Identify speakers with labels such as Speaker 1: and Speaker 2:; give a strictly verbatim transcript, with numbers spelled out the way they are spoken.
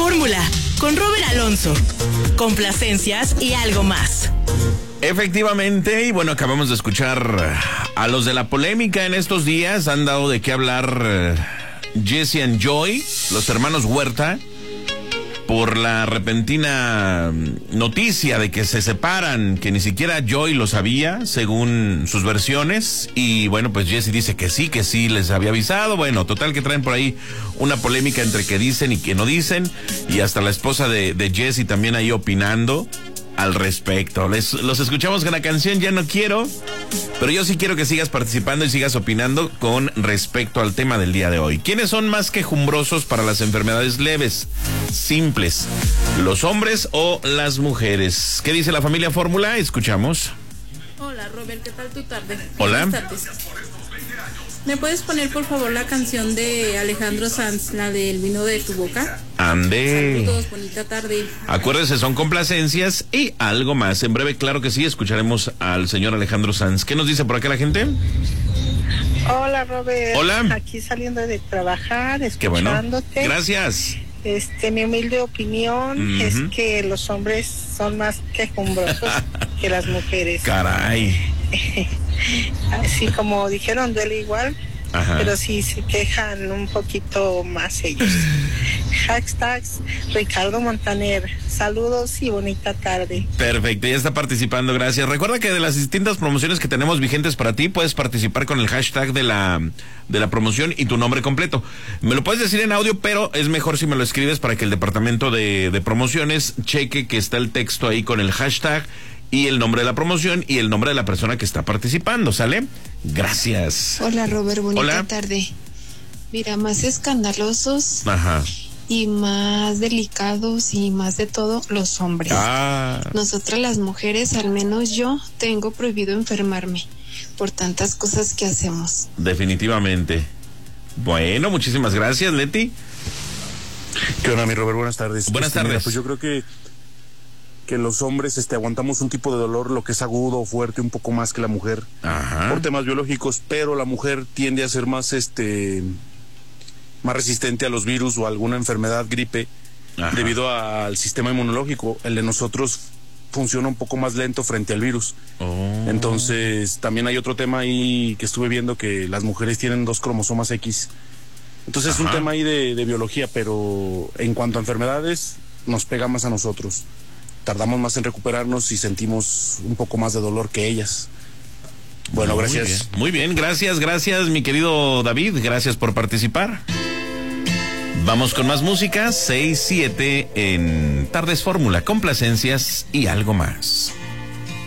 Speaker 1: Fórmula con Robert Alonso. Complacencias y algo más.
Speaker 2: Efectivamente, y bueno, acabamos de escuchar a los de la polémica en estos días. Han dado de qué hablar Jesse and Joy, los hermanos Huerta, por la repentina noticia de que se separan, que ni siquiera Joy lo sabía, según sus versiones. Y bueno, pues Jesse dice que sí, que sí les había avisado. Bueno, total que traen por ahí una polémica entre que dicen y que no dicen. Y hasta la esposa de, de Jesse también ahí opinando al respecto. Les, los escuchamos con la canción Ya No Quiero, pero yo sí quiero que sigas participando y sigas opinando con respecto al tema del día de hoy. ¿Quiénes son más quejumbrosos para las enfermedades leves, simples, los hombres o las mujeres? ¿Qué dice la familia Fórmula? Escuchamos.
Speaker 3: Hola Robert, ¿qué tal tu tarde?
Speaker 2: Hola.
Speaker 3: Buenas tardes. ¿Me puedes poner por favor la canción de Alejandro Sanz, la del vino de tu boca?
Speaker 2: Ande.
Speaker 3: Saludos, bonita tarde.
Speaker 2: Acuérdense, son complacencias y algo más. En breve, claro que sí, escucharemos al señor Alejandro Sanz. ¿Qué nos dice por acá la gente?
Speaker 4: Hola Robert.
Speaker 2: Hola.
Speaker 4: Aquí saliendo de trabajar, escuchándote.
Speaker 2: Qué bueno. Gracias.
Speaker 4: Este, mi humilde opinión uh-huh. es que los hombres son más quejumbrosos que las mujeres.
Speaker 2: Caray.
Speaker 4: Así como dijeron, duele igual. Ajá. Pero sí se quejan un poquito más ellos. Hashtags Ricardo Montaner. Saludos y bonita tarde.
Speaker 2: Perfecto, ya está participando, gracias. Recuerda que de las distintas promociones que tenemos vigentes para ti, puedes participar con el hashtag de la de la promoción y tu nombre completo. Me lo puedes decir en audio, pero es mejor si me lo escribes para que el departamento de, de promociones cheque que está el texto ahí con el hashtag y el nombre de la promoción y el nombre de la persona que está participando, ¿sale? Gracias.
Speaker 5: Hola Robert, bonita
Speaker 2: Hola.
Speaker 5: tarde. Mira, más escandalosos
Speaker 2: Ajá.
Speaker 5: y más delicados y más de todo los hombres.
Speaker 2: Ah.
Speaker 5: Nosotras las mujeres, al menos yo, tengo prohibido enfermarme por tantas cosas que hacemos.
Speaker 2: Definitivamente. Bueno, muchísimas gracias, Leti.
Speaker 6: ¿Qué onda, mi Robert? Buenas tardes.
Speaker 2: Buenas
Speaker 6: este,
Speaker 2: tardes.
Speaker 6: Mira, pues yo creo que que los hombres este, aguantamos un tipo de dolor, lo que es agudo o fuerte, un poco más que la mujer.
Speaker 2: Ajá.
Speaker 6: Por temas biológicos, pero la mujer tiende a ser más este más resistente a los virus o a alguna enfermedad, gripe, Ajá. debido a, al sistema inmunológico. El de nosotros funciona un poco más lento frente al virus.
Speaker 2: Oh.
Speaker 6: Entonces, también hay otro tema ahí que estuve viendo, que las mujeres tienen dos cromosomas X. Entonces, Ajá. es un tema ahí de, de biología, pero en cuanto a enfermedades, nos pega más a nosotros. Tardamos más en recuperarnos y sentimos un poco más de dolor que ellas. Bueno,
Speaker 2: muy
Speaker 6: gracias.
Speaker 2: Bien. Muy bien, gracias, gracias, mi querido David. Gracias por participar. Vamos con más música, seis siete en Tardes Fórmula, complacencias y algo más.